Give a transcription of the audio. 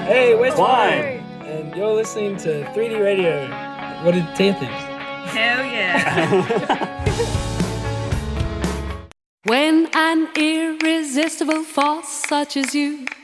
Hey, West Wine. And you're listening to 3D Radio. What did Tia think? Hell yeah. When an irresistible force such as you